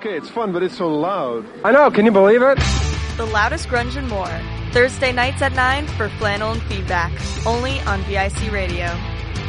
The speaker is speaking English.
okay, it's fun, but it's so loud. I know, can you believe it? The loudest grunge and more. Thursday nights at 9 for Flannel and Feedback. Only on VIC Radio.